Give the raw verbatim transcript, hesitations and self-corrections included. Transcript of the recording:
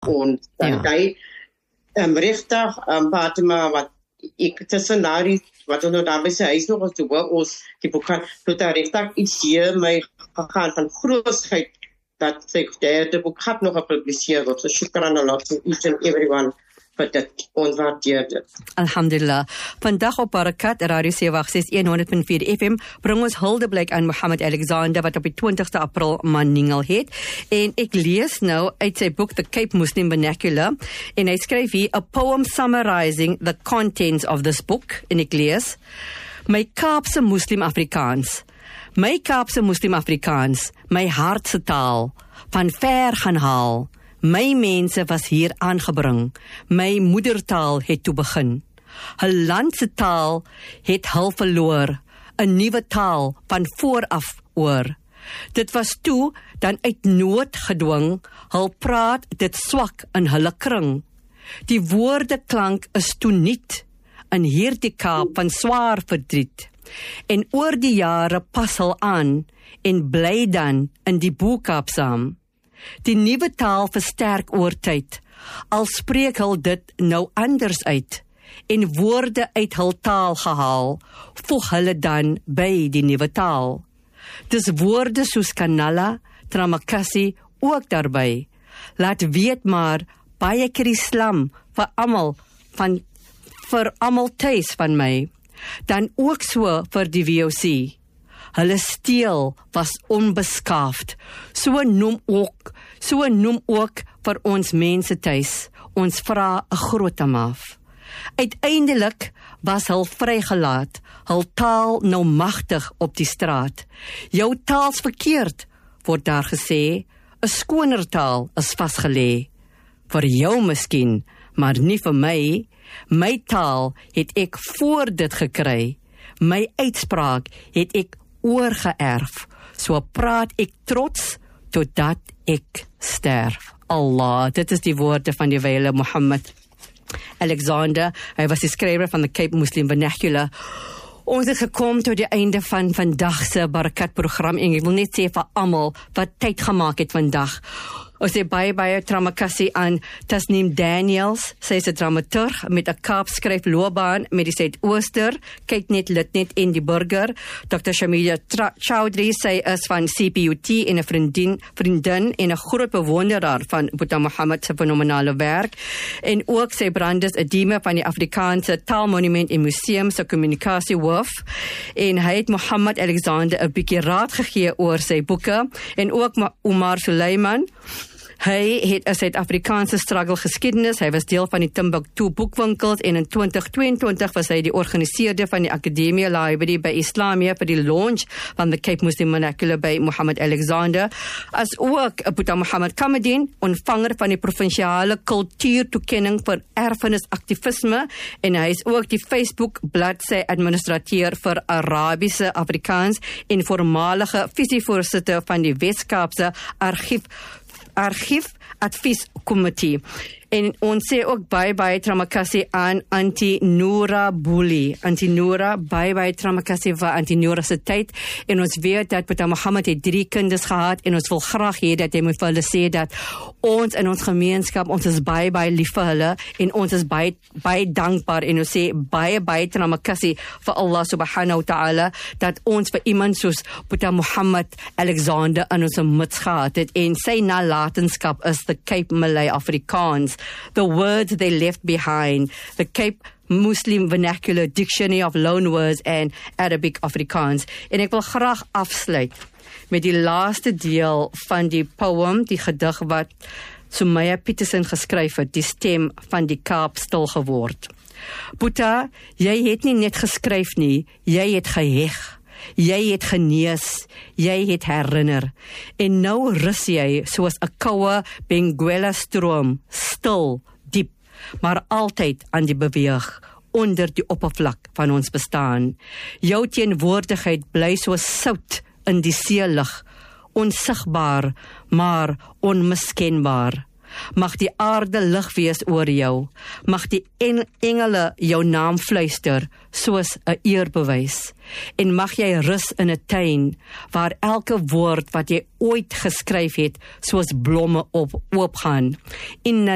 ons dan jy um, regtig um, Fatima wat ek tussen daardie wat ons nou daarby sê, hy is nog ons toe ons die boek gaan, tot daar regtig iets hier my gegaan van grootheid dat sy derde boek gaat nog gepubliseer word. So shukran Allah to each and everyone vir dit, ons waardeer dit. Alhamdulillah. Vandag op Barakat, Radio sewe agt ses honderd punt vier F M, bring ons huldeblyk aan Mohammed Alexander, wat op die twintigste April maningel het. En ek lees nou uit sy boek The Cape Muslim Vernacular, en hy skryf hier, a poem summarizing the contents of this book, en ek lees, my Kaapse Muslim Afrikaans, my Kaapse Muslim Afrikaans, my hartse taal, van ver gaan haal, my mense was hier aangebring, my moedertaal het toe begin. Hul landse taal het hul verloor, 'n nuwe taal van vooraf oor. Dit was toe dan uit nood gedwing, hul praat dit swak in hulle kring. Die woordeklank is toe niet, in hierdie Kaap van swaar verdriet. En oor die jare pas hul aan, en bly dan in die Boekaap saam. Die nuwe taal versterk oor tyd, al spreek hul dit nou anders uit, en woorde uit hul taal gehaal, voeg hulle dan by die nuwe taal. Dis woorde soos Kanala, Tramakasi ook daarby. Laat weet maar, baie keer Islam vir almal van vir almal tuis van my, dan ook so vir die V O C. Hulle steel was onbeskaafd, so noem ook, so noem ook vir ons mense tuis, ons vra 'n groot maaf. Uiteindelik was hul vrygelaat, hul taal nou magtig op die straat. Jou taal's verkeerd, word daar gesê, 'n skoner taal is vasgelê. Vir jou miskien, maar nie vir my. My taal het ek voor dit gekry. My uitspraak het ek oorgeerf. So praat ek trots totdat ek sterf. Allah, dit is die woorde van die wyle Mohammed Alexander. Hy was die skrywer van the Cape Muslim Vernacular. Ons het gekom tot die einde van vandag se Barakat program, en ek wil net sê vir almal wat tyd gemaak het vandag. Ons sê baie baie Tramakasi aan Tasneem Daniels, sy is 'n dramaturg met 'n Kaapskryf loopbaan met die Suidooster, kyk net lid net in die burger. Dokter Shamila Chowdhury, sy is van C P U T en 'n vriendin, vriendin en 'n groot bewonderaar van Boeta Mohammed se fenomenale werk. En ook sy Brandes Adime van die Afrikaanse Taalmonument en Museum se kommunikasiehoof. En hy het Mohammed Alexander 'n bietjie raad gegee oor sy boeke, en ook Omar Suleiman. Hy het 'n Suid-Afrikaanse struggle geskiedenis. Hy was deel van die Timbuktu boekwinkels, en in twintig tweeëntwintig was hy die organiseerder van die Academia Library by Islamia vir die launch van the Cape Muslim Vernacular by Mohammed Alexander, as ook Boeta Mohammed Kamedien, ontvanger van die provinsiale kultuurtoekenning vir erfenisaktivisme, en hy is ook die Facebook bladsy administrateur vir Arabiese Afrikaans en voormalige visievoorsitter van die Wes-Kaapse Argief Argief Advieskomitee. En ons sê ook baie baie Tramakasi aan Auntie Noora Boelie. Auntie Noora, baie baie Tramakasi vir Auntie Noora se tyd. En ons weet dat Boeta Mohammed het drie kinders gehad, en ons wil graag hê dat hy moet vir hulle sê dat ons in ons gemeenskap, ons is baie baie lief vir hulle, en ons is baie baie dankbaar, en ons sê baie baie Tramakasi vir Allah subhanahu wa ta'ala, dat ons vir iemand soos Boeta Mohammed Alexander in ons midst gehad het, en sy nalatenskap is the Cape Malay Afrikaans, the words they left behind, the Cape Muslim Vernacular Dictionary of Loanwords and Arabic Afrikaans. En ek wil graag afsluit met die laaste deel van die poem, die gedig wat Sumaya Petersen geskryf het, die stem van die Kaap stil geword. Boeta, jy het nie net geskryf nie, jy het geheg. Jy het genees, jy het herinner, en nou rus jy soos 'n koue Benguela stroom, stil, diep, maar altyd aan die beweeg, onder die oppervlak van ons bestaan. Jou teenwoordigheid bly soos sout in die seelug, onsigbaar, maar onmiskenbaar. Mag die aarde lig wees oor jou, mag die engele jou naam fluister, soos 'n eerbewys, en mag jy rus in 'n tuin, waar elke woord wat jy ooit geskryf het, soos blomme op oopgaan. In